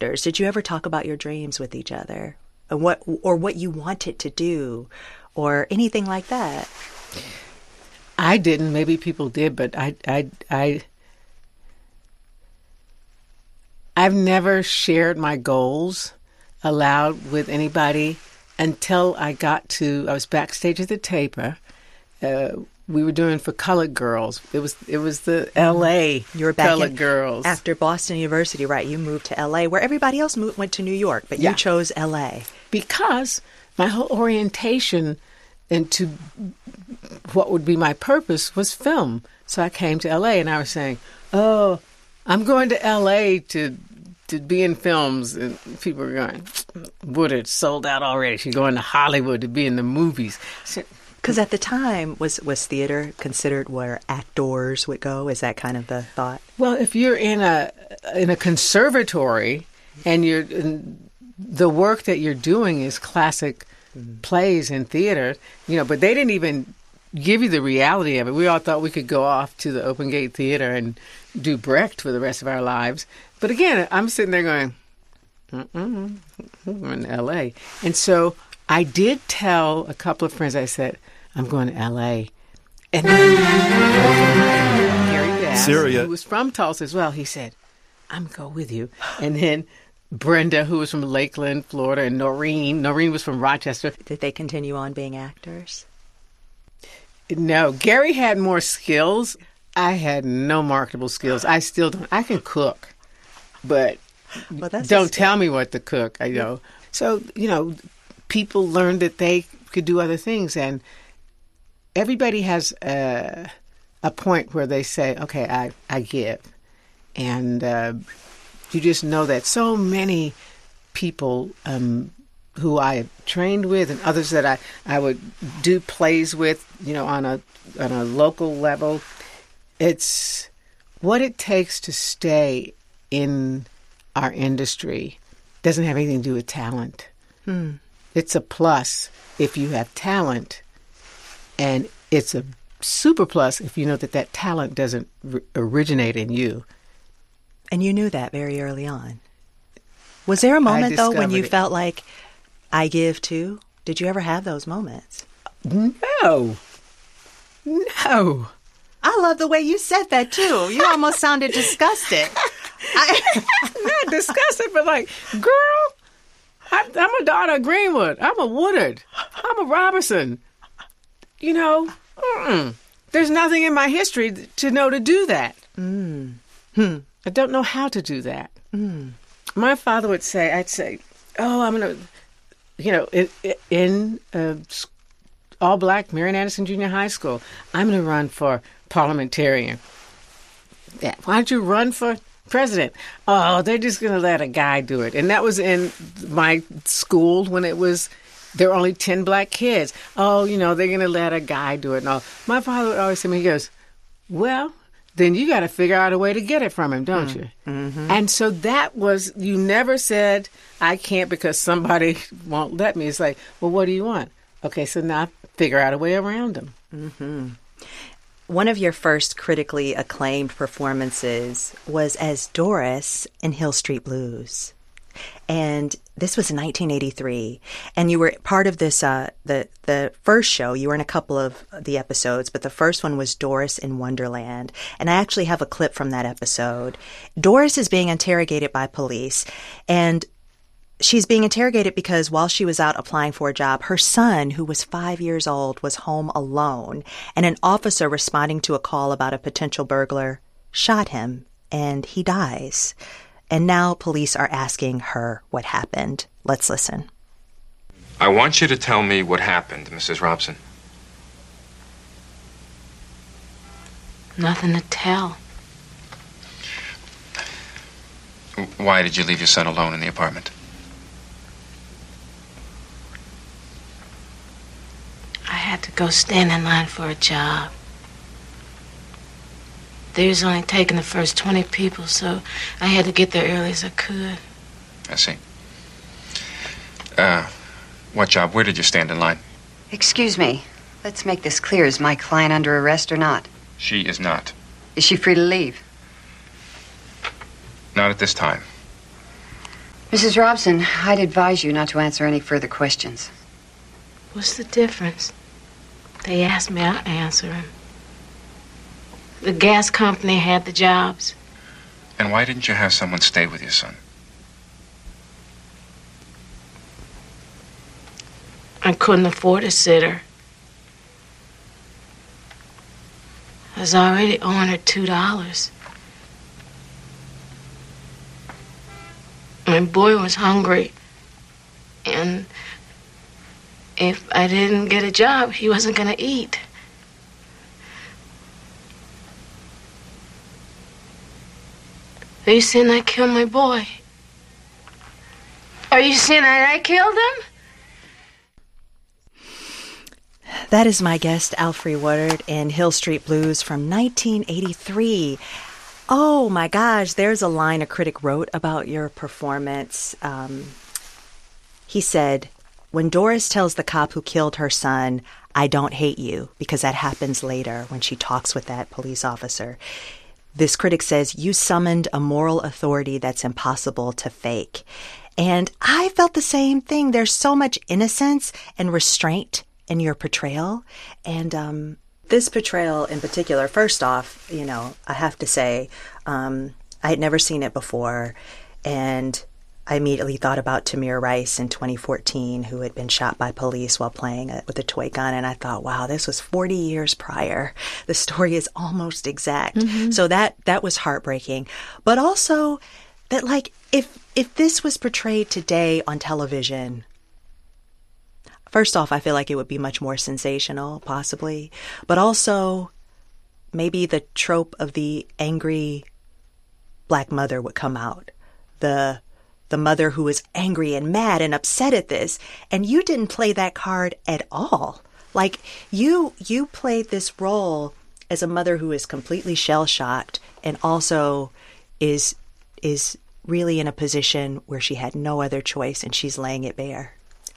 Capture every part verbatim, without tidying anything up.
actors, did you ever talk about your dreams with each other? And what, or what you wanted to do, or anything like that? I didn't. Maybe people did, but I, I, I, I've never shared my goals aloud with anybody until I got to. I was backstage at the Taper. Uh, we were doing for Colored Girls. It was it was the L A You were back Colored in, Girls after Boston University, right? You moved to L A, where everybody else moved, went to New York, but Yeah. you chose L A because my whole orientation into what would be my purpose was film. So I came to L A, and I was saying, "Oh, I'm going to L A to to be in films," and people were going, "Woodard sold out already. She's going to Hollywood to be in the movies." So, Because at the time, was was theater considered where actors would go? Is that kind of the thought? well, if you're in a in a conservatory and you're in, the work that you're doing is classic mm-hmm. plays and theater, you know, but they didn't even give you the reality of it. We all thought we could go off to the Open Gate Theater and do Brecht for the rest of our lives. But again, I'm sitting there going, mm-mm, we're in L A. And so I did tell a couple of friends, I said, I'm going to L A. And then Gary Bass, Syria. who was from Tulsa as well, he said, I'm going to go with you. And then Brenda, who was from Lakeland, Florida, and Noreen. Noreen was from Rochester. Did they continue on being actors? No, Gary had more skills. I had no marketable skills. I still don't. I can cook, but Well, that's don't tell me what to cook. I know. So, you know, people learned that they could do other things, and everybody has a, a point where they say, okay, I, I give. And uh, you just know that so many people um, who I had trained with and others that I, I would do plays with, you know, on a on a local level, it's what it takes to stay in our industry doesn't have anything to do with talent. Hmm. It's a plus if you have talent, and it's a super plus if you know that that talent doesn't r- originate in you. And you knew that very early on. Was there a moment, though, when you it. felt like, I give too? Did you ever have those moments? No. No. I love the way you said that, too. You almost sounded disgusted. I, Not disgusted, but like, girl, I, I'm a daughter of Greenwood. I'm a Woodard. I'm a Robertson. You know, mm-mm. There's nothing in my history to know to do that. Mm. Hmm. I don't know how to do that. Mm. My father would say, I'd say, oh, I'm going to, you know, in, in uh, all-black Marian Anderson Junior High School, I'm going to run for parliamentarian. Yeah. Why don't you run for president? Oh, they're just going to let a guy do it. And that was in my school when it was, there were only ten black kids. Oh, you know, they're going to let a guy do it. And all. My father would always say to me, he goes, well, then you got to figure out a way to get it from him, don't you? Mm-hmm. And so that was, you never said, I can't because somebody won't let me. It's like, well, what do you want? Okay, so now figure out a way around him. Mm-hmm. One of your first critically acclaimed performances was as Doris in Hill Street Blues. And this was in nineteen eighty-three. And you were part of this, uh, the, the first show. You were in a couple of the episodes, but the first one was Doris in Wonderland. And I actually have a clip from that episode. Doris is being interrogated by police, and she's being interrogated because while she was out applying for a job, her son, who was five years old, was home alone. And an officer responding to a call about a potential burglar shot him, and he dies. And now police are asking her what happened. Let's listen. I want you to tell me what happened, Missus Robson. Nothing to tell. Why did you leave your son alone in the apartment? I had to go stand in line for a job. They was only taking the first twenty people, so I had to get there early as I could. I see. Uh, what job? Where did you stand in line? Excuse me. Let's make this clear. Is my client under arrest or not? She is not. Is she free to leave? Not at this time. Missus Robson, I'd advise you not to answer any further questions. What's the difference? They asked me, I answer them. The gas company had the jobs. And why didn't you have someone stay with your son? I couldn't afford a sitter. I was already owing her two dollars. My boy was hungry, and if I didn't get a job, he wasn't gonna eat. Are you saying I killed my boy? Are you saying that I killed him? That is my guest, Alfre Woodard, in Hill Street Blues from nineteen eighty-three. Oh my gosh, there's a line a critic wrote about your performance. Um, he said, when Doris tells the cop who killed her son, I don't hate you, because that happens later when she talks with that police officer. This critic says, you summoned a moral authority that's impossible to fake. And I felt the same thing. There's so much innocence and restraint in your portrayal. And um, this portrayal in particular, first off, you know, I have to say, um, I had never seen it before. And I immediately thought about Tamir Rice in twenty fourteen, who had been shot by police while playing a, with a toy gun. And I thought, wow, this was forty years prior. The story is almost exact. Mm-hmm. So that that was heartbreaking. But also that, like, if if this was portrayed today on television, first off, I feel like it would be much more sensational, possibly. But also, maybe the trope of the angry black mother would come out. The the mother who is angry and mad and upset at this. And you didn't play that card at all. Like, you you played this role as a mother who is completely shell-shocked and also is is really in a position where she had no other choice and she's laying it bare.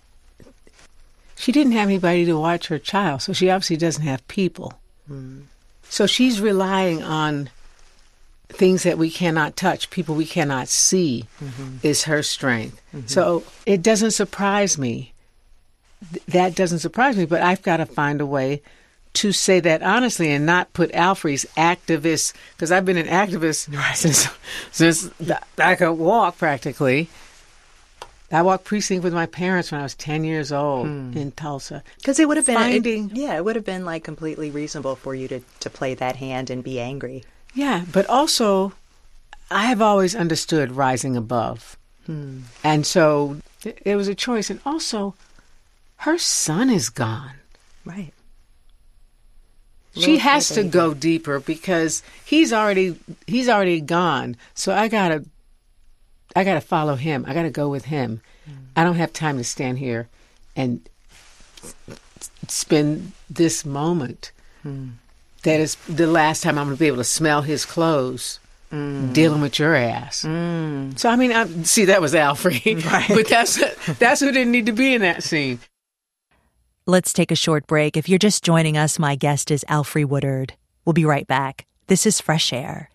She didn't have anybody to watch her child, so she obviously doesn't have people. Mm. So she's relying on things that we cannot touch, people we cannot see, mm-hmm. is her strength. Mm-hmm. So it doesn't surprise me. Th- that doesn't surprise me, but I've got to find a way to say that honestly and not put Alfre's activist, because I've been an activist right. since since I could walk practically. I walked precinct with my parents when I was ten years old hmm. in Tulsa. Because it would have been, Finding, it, yeah, it would have been like completely reasonable for you to, to play that hand and be angry. Yeah, but also, I have always understood rising above. Hmm. And so th- there was a choice. And also, her son is gone. Right. She has to go deeper because he's already he's already gone. So I gotta I gotta follow him. I gotta go with him. Mm. I don't have time to stand here and spend this moment. Mm. That is the last time I'm gonna be able to smell his clothes. Mm. Dealing with your ass. Mm. So I mean, I, see, that was Alfre, right. But that's that's who didn't need to be in that scene. Let's take a short break. If you're just joining us, my guest is Alfre Woodard. We'll be right back. This is Fresh Air.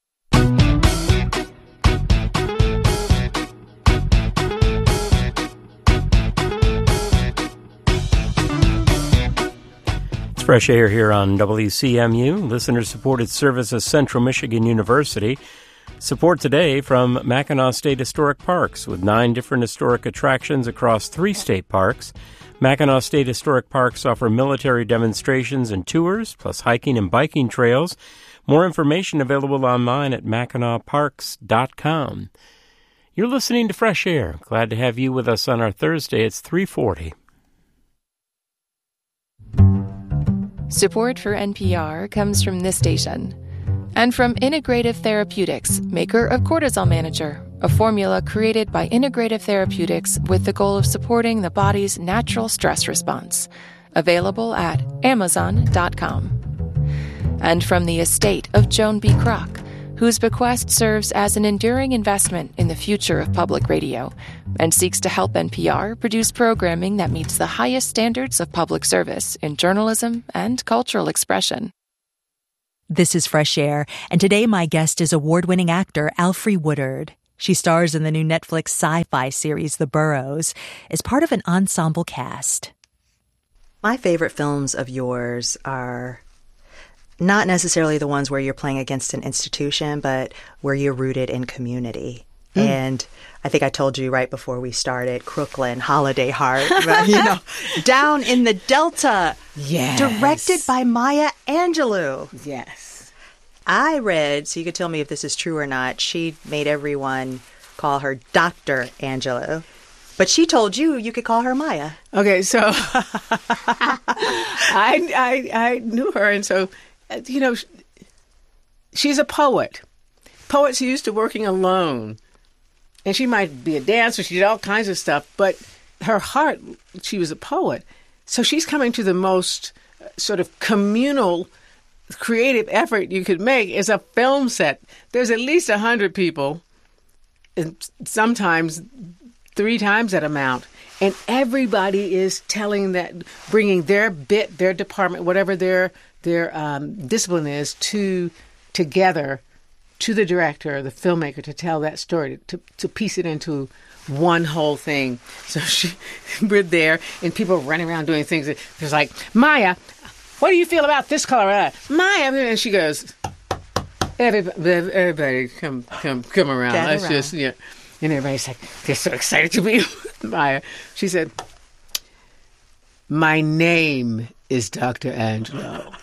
It's Fresh Air here on W C M U, listener-supported service of Central Michigan University. Support today from Mackinac State Historic Parks with nine different historic attractions across three state parks. Mackinac State Historic Parks offer military demonstrations and tours, plus hiking and biking trails. More information available online at mackinac parks dot com. You're listening to Fresh Air. Glad to have you with us on our Thursday. It's three forty. Support for N P R comes from this station and from Integrative Therapeutics, maker of Cortisol Manager, a formula created by Integrative Therapeutics with the goal of supporting the body's natural stress response. Available at amazon dot com. And from the estate of Joan B. Kroc, whose bequest serves as an enduring investment in the future of public radio and seeks to help N P R produce programming that meets the highest standards of public service in journalism and cultural expression. This is Fresh Air, and today my guest is award-winning actor Alfre Woodard. She stars in the new Netflix sci-fi series The Burrows as part of an ensemble cast. My favorite films of yours are not necessarily the ones where you're playing against an institution, but where you're rooted in community. Mm. And I think I told you right before we started, Crooklyn, Holiday Heart, right? You know, Down in the Delta. Yes. Directed by Maya Angelou. Yes. I read, so you could tell me if this is true or not, she made everyone call her Doctor Angelou. But she told you you could call her Maya. Okay, so I, I I knew her, and so, you know, she's a poet. Poets are used to working alone. And she might be a dancer, she did all kinds of stuff, but her heart, she was a poet. So she's coming to the most sort of communal, creative effort you could make is a film set. There's at least a hundred people, and sometimes three times that amount. And everybody is telling that, bringing their bit, their department, whatever their their um, discipline is, to together to the director, the filmmaker, to tell that story, to to piece it into one whole thing. So she, we're there, and people are running around doing things. There's like, Maya, what do you feel about this color? Uh, Maya, and she goes, everybody, everybody come come come around. Get Let's around. just, yeah. And everybody's like, they're so excited to be with Maya. She said, my name is Doctor Angelou.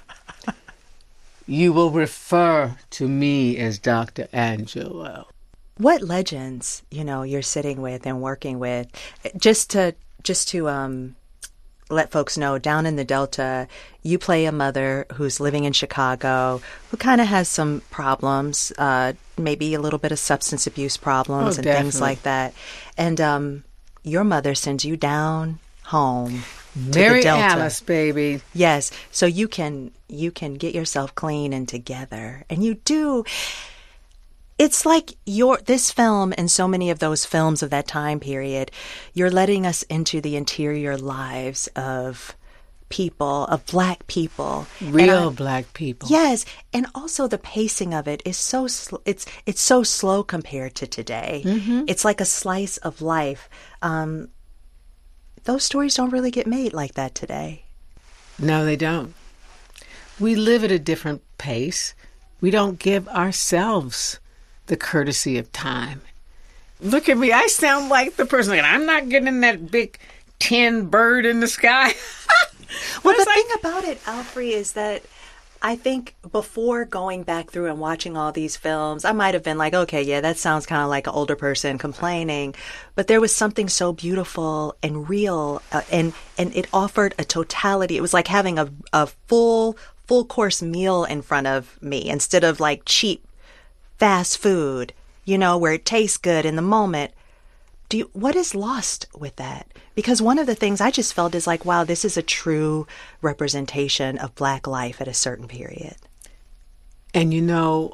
You will refer to me as Doctor Angelou. What legends, you know, you're sitting with and working with, just to just to um, let folks know, Down in the Delta, you play a mother who's living in Chicago, who kind of has some problems, uh, maybe a little bit of substance abuse problems Oh, and definitely. things like that. And um, your mother sends you down home to Mary the Delta. Alice, baby. Yes, so you can you can get yourself clean and together, and you do. It's like your this film and so many of those films of that time period, you're letting us into the interior lives of people, of Black people, Real And I- Black people. Yes, and also the pacing of it is so sl- it's it's so slow compared to today. Mm-hmm. It's like a slice of life. Um, those stories don't really get made like that today. No, they don't. We live at a different pace. We don't give ourselves the courtesy of time. Look at me. I sound like the person, like, I'm not getting in that big tin bird in the sky. Well, It's the like- thing about it, Alfre, is that I think before going back through and watching all these films, I might have been like, okay, yeah, that sounds kind of like an older person complaining. But there was something so beautiful and real, uh, and and it offered a totality. It was like having a a full full course meal in front of me instead of like cheap fast food, you know, where it tastes good in the moment. Do you, what is lost with that? Because one of the things I just felt is like, wow, this is a true representation of Black life at a certain period. And you know,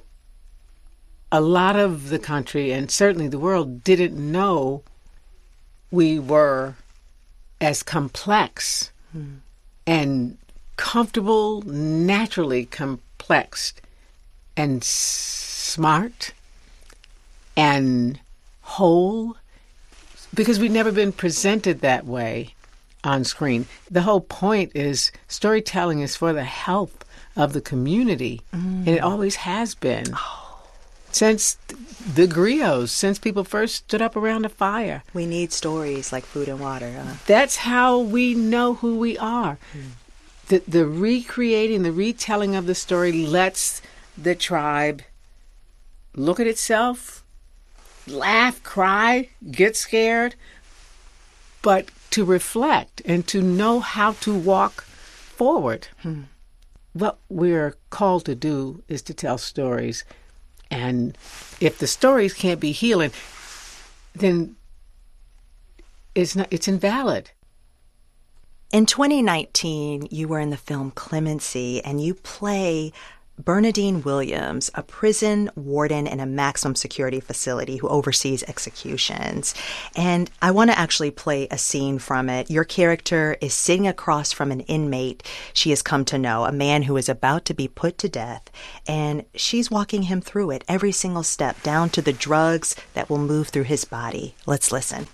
a lot of the country and certainly the world didn't know we were as complex hmm. and comfortable, naturally complexed and s- smart and whole, because we've never been presented that way on screen. The whole point is storytelling is for the health of the community, mm. and it always has been. Oh. Since the griots, since people first stood up around a fire. We need stories like food and water. Huh? That's how we know who we are. Mm. The, the recreating, the retelling of the story lets the tribe look at itself, laugh, cry, get scared, but to reflect and to know how to walk forward. Hmm. What we're called to do is to tell stories. And if the stories can't be healing, then it's not, it's invalid. In twenty nineteen, you were in the film Clemency, and you play Bernadine Williams, a prison warden in a maximum security facility who oversees executions. And I want to actually play a scene from it. Your character is sitting across from an inmate she has come to know, a man who is about to be put to death, and she's walking him through it, every single step, down to the drugs that will move through his body. Let's listen.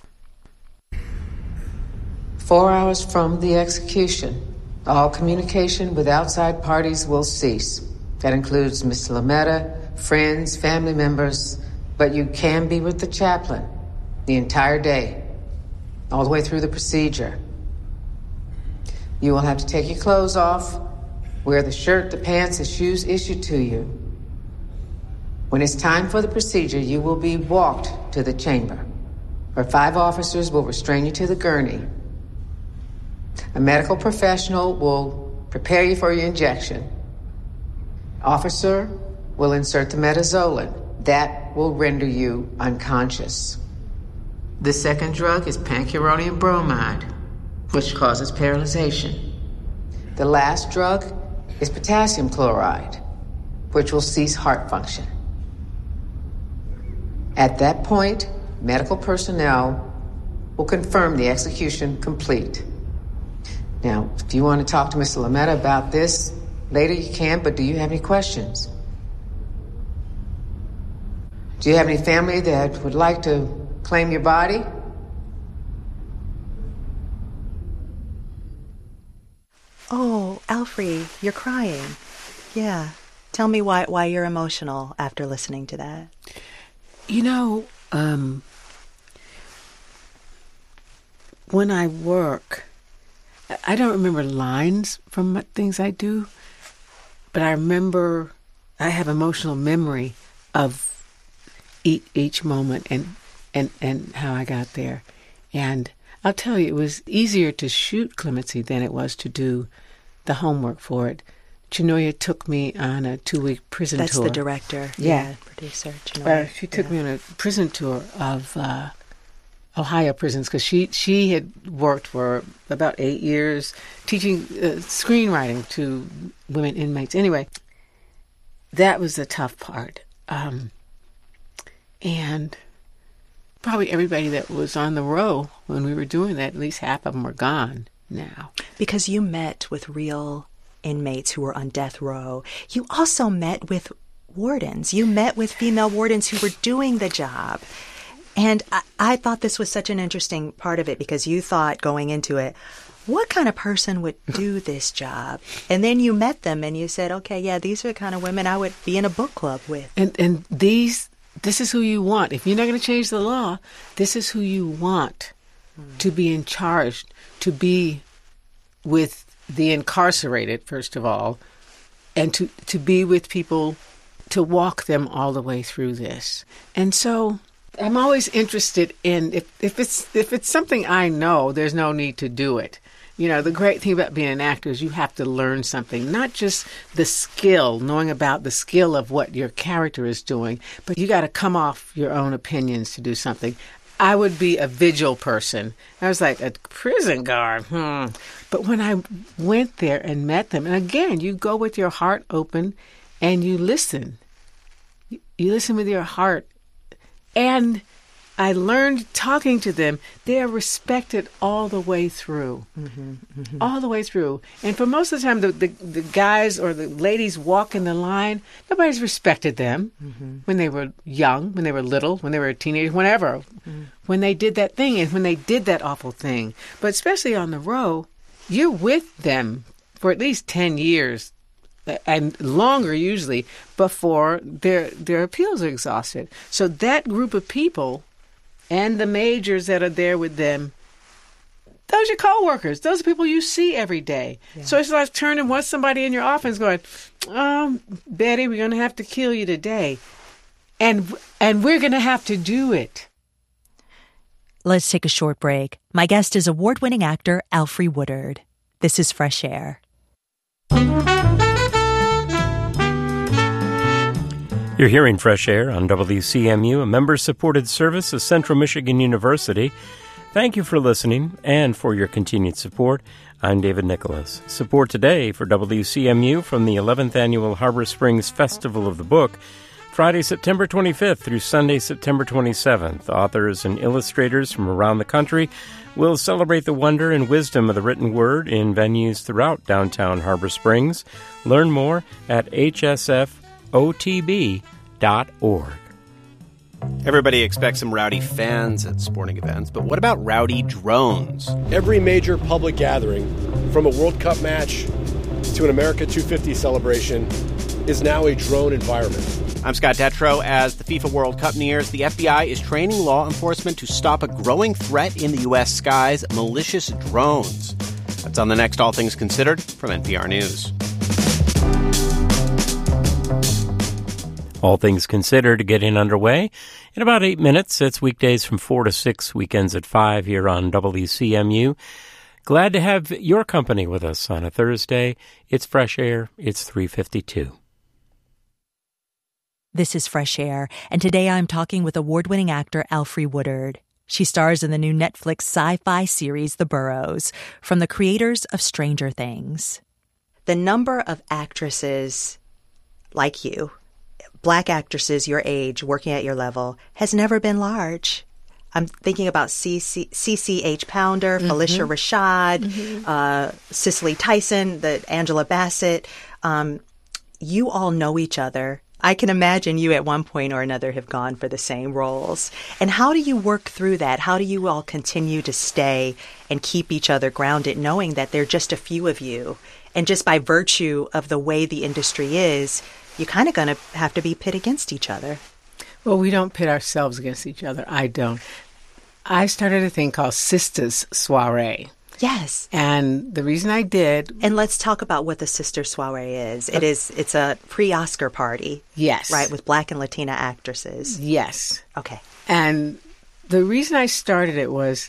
Four hours from the execution, all communication with outside parties will cease. That includes Miss Lametta, friends, family members, but you can be with the chaplain the entire day, all the way through the procedure. You will have to take your clothes off, wear the shirt, the pants, the shoes issued to you. When it's time for the procedure, you will be walked to the chamber, where five officers will restrain you to the gurney. A medical professional will prepare you for your injection. Officer will insert the metazolin. That will render you unconscious. The second drug is pancuronium bromide, which causes paralyzation. The last drug is potassium chloride, which will cease heart function. At that point, medical personnel will confirm the execution complete. Now, if you want to talk to Mister Lametta about this, later you can, but do you have any questions? Do you have any family that would like to claim your body? Oh, Alfre, you're crying. Yeah. Tell me why why you're emotional after listening to that. You know, um, when I work, I don't remember lines from things I do, but I remember I have emotional memory of each, each moment and, and, and how I got there. And I'll tell you, it was easier to shoot Clemency than it was to do the homework for it. Chenoya took me on a two-week prison That's tour. That's the director, yeah, yeah producer. Chenoya. Uh, she took yeah. me on a prison tour of uh, Ohio prisons because she, she had worked for about eight years teaching uh, screenwriting to women inmates. Anyway, that was the tough part. Um, and probably everybody that was on the row when we were doing that, at least half of them were gone now. Because you met with real inmates who were on death row. You also met with wardens. You met with female wardens who were doing the job. And I, I thought this was such an interesting part of it because you thought going into it, what kind of person would do this job? And then you met them and you said, okay, yeah, these are the kind of women I would be in a book club with. And and these, this is who you want. If you're not going to change the law, this is who you want mm. to be in charge, to be with the incarcerated, first of all, and to, to be with people, to walk them all the way through this. And so I'm always interested in, if, if it's if it's something I know, there's no need to do it. You know, the great thing about being an actor is you have to learn something, not just the skill, knowing about the skill of what your character is doing, but you got to come off your own opinions to do something. I would be a vigil person. I was like, a prison guard. Hmm. But when I went there and met them, and again, you go with your heart open and you listen. You, you listen with your heart. And I learned talking to them, they are respected all the way through. Mm-hmm, mm-hmm. All the way through. And for most of the time, the, the, the guys or the ladies walking the line, nobody's respected them mm-hmm. when they were young, when they were little, when they were a teenager, whenever. Mm-hmm. When they did that thing and when they did that awful thing. But especially on the row, you're with them for at least ten years. And longer usually before their their appeals are exhausted. So that group of people and the majors that are there with them, those are your co-workers. Those are people you see every day. Yeah. So it's like turning once somebody in your office going, um, Betty, we're going to have to kill you today. And and we're going to have to do it. Let's take a short break. My guest is award-winning actor Alfre Woodard. This is Fresh Air. You're hearing Fresh Air on W C M U, a member-supported service of Central Michigan University. Thank you for listening and for your continued support. I'm David Nicholas. Support today for W C M U from the eleventh Annual Harbor Springs Festival of the Book, Friday, September twenty-fifth through Sunday, September twenty-seventh. Authors and illustrators from around the country will celebrate the wonder and wisdom of the written word in venues throughout downtown Harbor Springs. Learn more at h s f o t b dot org. Everybody expects some rowdy fans at sporting events, but what about rowdy drones? Every major public gathering, from a World Cup match to an America two fifty celebration, is now a drone environment. I'm Scott Detrow. As the FIFA World Cup nears, the F B I is training law enforcement to stop a growing threat in the U S skies, malicious drones. That's on the next All Things Considered from N P R News. All Things Considered getting underway in about eight minutes. It's weekdays from four to six, weekends at five here on W C M U. Glad to have your company with us on a Thursday. It's Fresh Air. It's three fifty-two. This is Fresh Air, and today I'm talking with award-winning actor Alfre Woodard. She stars in the new Netflix sci-fi series The Burrows, from the creators of Stranger Things. The number of actresses like you, Black actresses your age working at your level, has never been large. I'm thinking about C C H Pounder, mm-hmm. Felicia Rashad, mm-hmm. uh, Cicely Tyson, the Angela Bassett. Um, you all know each other. I can imagine you at one point or another have gone for the same roles. And how do you work through that? How do you all continue to stay and keep each other grounded, knowing that there are just a few of you? And just by virtue of the way the industry is, you're kind of going to have to be pit against each other. Well, we don't pit ourselves against each other. I don't. I started a thing called Sisters Soiree. Yes. And the reason I did... And let's talk about what the Sister Soiree is. It is, it's a pre-Oscar party. Yes. Right, with Black and Latina actresses. Yes. Okay. And the reason I started it was,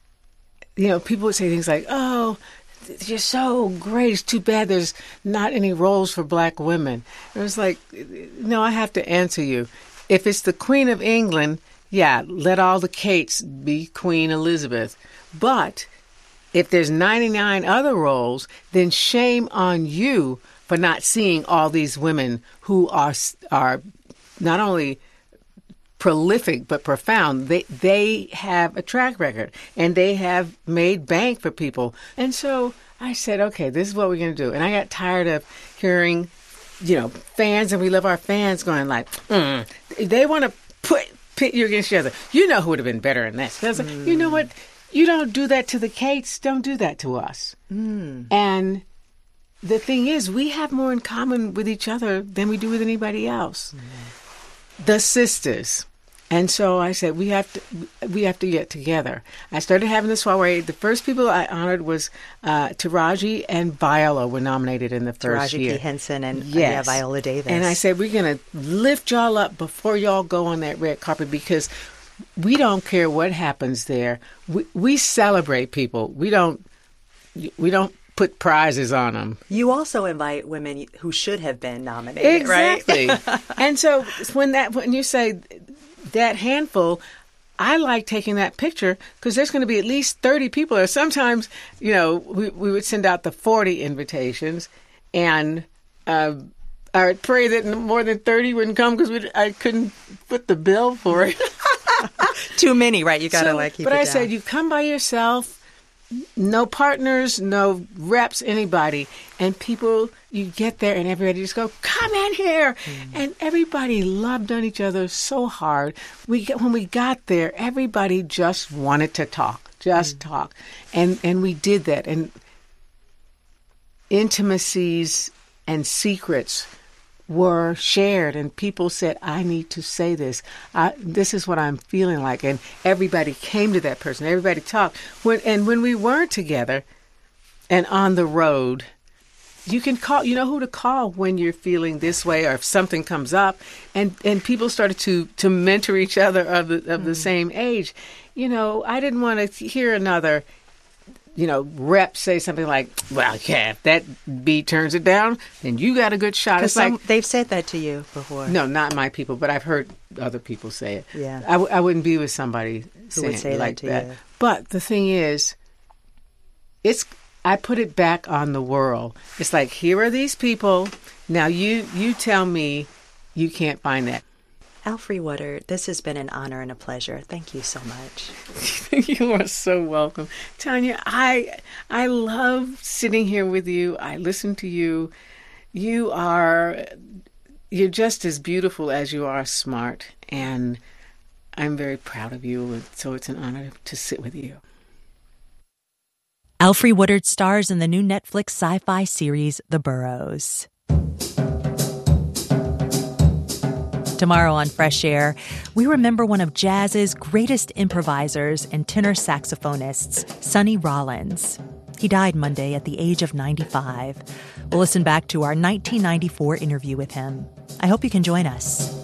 you know, people would say things like, oh, you're so great. It's too bad there's not any roles for Black women. It was like, no, I have to answer you. If it's the Queen of England, yeah, let all the Kates be Queen Elizabeth. But if there's ninety-nine other roles, then shame on you for not seeing all these women who are are not only prolific but profound. They they have a track record and they have made bank for people. And so I said, okay, this is what we're going to do. And I got tired of hearing, you know, fans, and we love our fans, going like, mm, they want to put pit you against each other. You know who would have been better in this. Like, mm. You know what? You don't do that to the Kates. Don't do that to us. Mm. And the thing is, we have more in common with each other than we do with anybody else. Mm. The sisters. And so I said, we have to we have to get together. I started having this soiree. The first people I honored was uh, Taraji and Viola were nominated in the first Taraji year. P. Henson and yes. yeah, Viola Davis. And I said, we're going to lift y'all up before y'all go on that red carpet, because we don't care what happens there. We, we celebrate people. We don't we don't put prizes on them. You also invite women who should have been nominated, exactly. right? And so when that when you say that handful, I like taking that picture because there's going to be at least thirty people there. Sometimes, you know, we, we would send out the forty invitations, and uh, I would pray that more than thirty wouldn't come because I couldn't foot the bill for it. Too many, right? You got to so, like keep but it I down. said, you come by yourself, no partners, no reps, anybody. And people, you get there and everybody just go, come in here. Mm. And everybody loved on each other so hard. We When we got there, everybody just wanted to talk, just mm. talk. And, and we did that. And intimacies and secrets were shared, and people said, I need to say this. I, this is what I'm feeling like. And everybody came to that person. Everybody talked. When, and when we weren't together and on the road, you can call, you know who to call when you're feeling this way or if something comes up. And, and people started to, to mentor each other of the, of mm-hmm. the same age. You know, I didn't want to hear another, you know, rep say something like, well, yeah, if that beat turns it down, then you got a good shot. It's some, like, they've said that to you before. No, not my people, but I've heard other people say it. Yeah. I, w- I wouldn't be with somebody who saying would say like that to that. you. But the thing is, it's I put it back on the world. It's like, here are these people. Now you you tell me you can't find that. Alfre Woodard, this has been an honor and a pleasure. Thank you so much. You are so welcome. Tanya, I I love sitting here with you. I listen to you. You are, you're just as beautiful as you are smart. And I'm very proud of you. And so it's an honor to sit with you. Alfre Woodard stars in the new Netflix sci-fi series, The Burrows. Tomorrow on Fresh Air, we remember one of jazz's greatest improvisers and tenor saxophonists, Sonny Rollins. He died Monday at the age of ninety-five. We'll listen back to our nineteen ninety-four interview with him. I hope you can join us.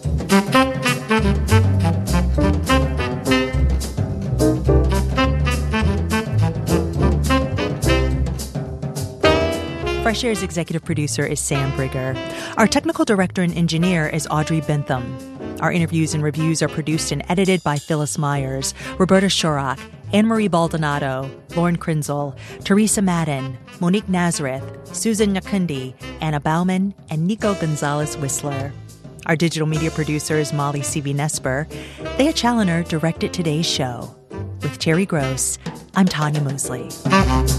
Fresh Air's executive producer is Sam Brigger. Our technical director and engineer is Audrey Bentham. Our interviews and reviews are produced and edited by Phyllis Myers, Roberta Shorrock, Anne-Marie Baldonado, Lauren Krenzel, Teresa Madden, Monique Nazareth, Susan Nyakundi, Anna Bauman, and Nico Gonzalez-Whistler. Our digital media producer is Molly C V Nesper. Thea Challoner directed today's show. With Terry Gross, I'm Tanya Mosley.